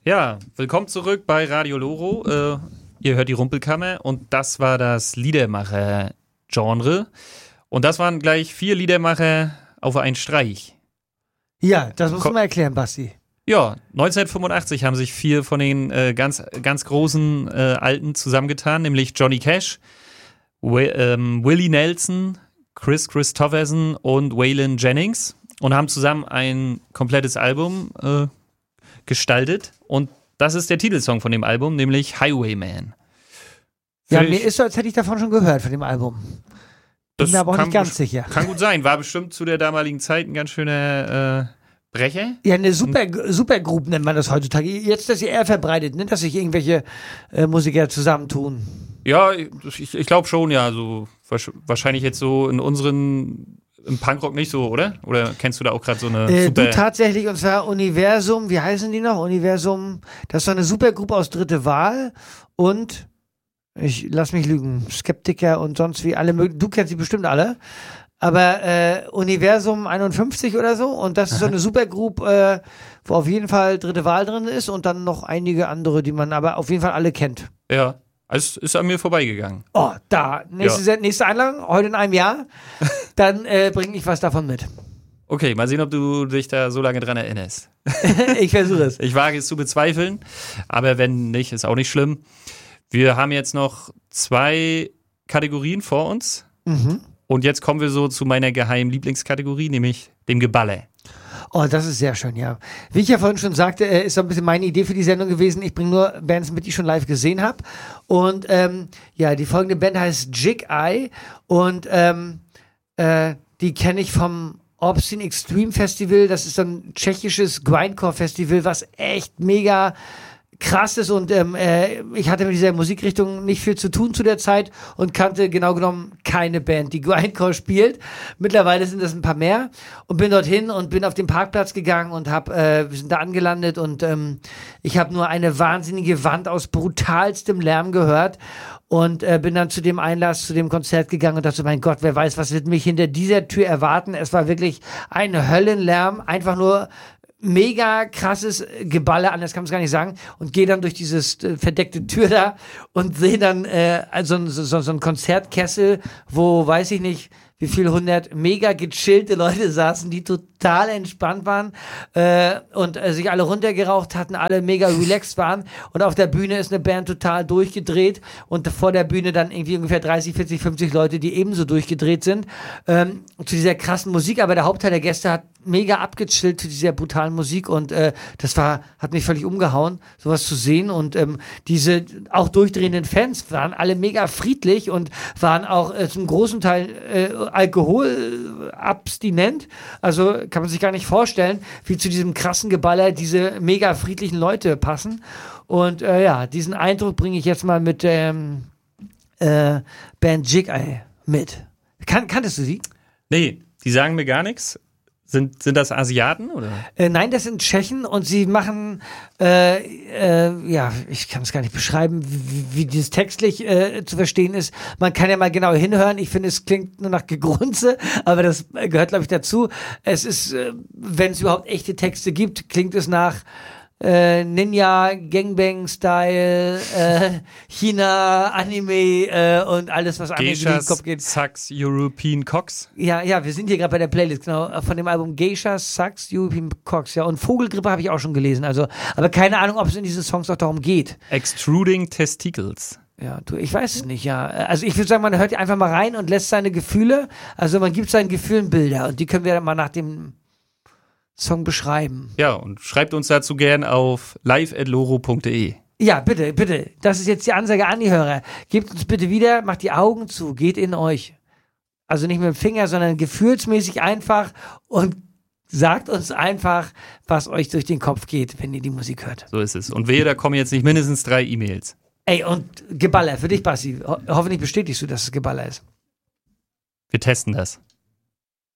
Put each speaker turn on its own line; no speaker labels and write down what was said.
Ja, willkommen zurück bei Radio Loro. Ihr hört die Rumpelkammer und das war das Liedermacher-Genre. Und das waren gleich 4 Liedermacher auf einen Streich.
Ja, das musst du mal erklären, Basti.
Ja, 1985 haben sich 4 von den ganz großen Alten zusammengetan, nämlich Johnny Cash, Willie Nelson, Chris Christopherson und Waylon Jennings und haben zusammen ein komplettes Album gestaltet. Und das ist der Titelsong von dem Album, nämlich Highwayman.
Ja, mir ist so, als hätte ich davon schon gehört, von dem Album. Bin mir aber auch nicht ganz sicher.
Kann gut sein, war bestimmt zu der damaligen Zeit ein ganz schöner Brecher.
Ja, eine Supergroup nennt man das heutzutage. Jetzt ist das ja eher verbreitet, ne? Dass sich irgendwelche Musiker zusammentun.
Ja, ich glaube schon, ja. So, wahrscheinlich jetzt so im Punkrock nicht so, oder? Oder kennst du da auch gerade so eine super...
Du tatsächlich, und zwar Universum, wie heißen die noch? Universum, das ist so eine Supergruppe aus Dritte Wahl und, ich lass mich lügen, Skeptiker und sonst wie alle möglichen, du kennst die bestimmt alle, aber Universum 51 oder so und das ist so eine Supergruppe, wo auf jeden Fall Dritte Wahl drin ist und dann noch einige andere, die man aber auf jeden Fall alle kennt.
Ja. Also es ist an mir vorbeigegangen.
Oh, da. Nächste Einladung, heute in einem Jahr. Dann bringe ich was davon mit.
Okay, mal sehen, ob du dich da so lange dran erinnerst.
Ich versuche es.
Ich wage es zu bezweifeln, aber wenn nicht, ist auch nicht schlimm. Wir haben jetzt noch 2 Kategorien vor uns.
Mhm.
Und jetzt kommen wir so zu meiner geheimen Lieblingskategorie, nämlich dem Geballer.
Oh, das ist sehr schön, ja. Wie ich ja vorhin schon sagte, ist so ein bisschen meine Idee für die Sendung gewesen. Ich bringe nur Bands mit, die ich schon live gesehen habe. Und die folgende Band heißt Jig Eye und die kenne ich vom Obscene Extreme Festival. Das ist so ein tschechisches Grindcore-Festival, was echt mega krass ist und ich hatte mit dieser Musikrichtung nicht viel zu tun zu der Zeit und kannte genau genommen keine Band, die Grindcore spielt. Mittlerweile sind das ein paar mehr und bin dorthin und bin auf den Parkplatz gegangen und wir sind da angelandet und ich habe nur eine wahnsinnige Wand aus brutalstem Lärm gehört und bin dann zu dem Einlass, zu dem Konzert gegangen und dachte, mein Gott, wer weiß, was wird mich hinter dieser Tür erwarten. Es war wirklich ein Höllenlärm, einfach nur mega krasses Geballe, anders kann man es gar nicht sagen, und gehe dann durch dieses verdeckte Tür da und sehe dann so ein Konzertkessel, wo, weiß ich nicht, wie viel 100 mega gechillte Leute saßen, die total entspannt waren und sich alle runtergeraucht hatten, alle mega relaxed waren und auf der Bühne ist eine Band total durchgedreht und vor der Bühne dann irgendwie ungefähr 30, 40, 50 Leute, die ebenso durchgedreht sind zu dieser krassen Musik, aber der Hauptteil der Gäste hat mega abgechillt zu dieser brutalen Musik und hat mich völlig umgehauen, sowas zu sehen und diese auch durchdrehenden Fans waren alle mega friedlich und waren auch zum großen Teil alkoholabstinent, also kann man sich gar nicht vorstellen, wie zu diesem krassen Geballer diese mega friedlichen Leute passen und diesen Eindruck bringe ich jetzt mal mit Band Jig Eye mit. Kanntest du sie?
Nee, die sagen mir gar nichts. Sind das Asiaten, oder?
Nein, das sind Tschechen und sie machen, ich kann es gar nicht beschreiben, wie dieses textlich zu verstehen ist. Man kann ja mal genau hinhören. Ich finde, es klingt nur nach Gegrunze, aber das gehört, glaube ich, dazu. Es ist, wenn es überhaupt echte Texte gibt, klingt es nach Ninja, Gangbang-Style, China, Anime und alles, was einem in den Kopf geht.
Sucks European Cocks.
Ja, wir sind hier gerade bei der Playlist, genau, von dem Album Geisha Sucks European Cocks, ja. Und Vogelgrippe habe ich auch schon gelesen, also, aber keine Ahnung, ob es in diesen Songs auch darum geht.
Extruding Testicles.
Ja, ich weiß es nicht, ja. Also ich würde sagen, man hört einfach mal rein und lässt seine Gefühle, also man gibt seinen Gefühlen Bilder und die können wir dann mal nach dem Song beschreiben.
Ja, und schreibt uns dazu gern auf live@loro.de.
Ja, bitte. Das ist jetzt die Ansage an die Hörer. Gebt uns bitte wieder, macht die Augen zu, geht in euch. Also nicht mit dem Finger, sondern gefühlsmäßig einfach und sagt uns einfach, was euch durch den Kopf geht, wenn ihr die Musik hört.
So ist es. Und wehe, da kommen jetzt nicht mindestens 3 E-Mails.
Ey, und Geballer für dich, Basti. Hoffentlich bestätigst du, dass es Geballer ist.
Wir testen das.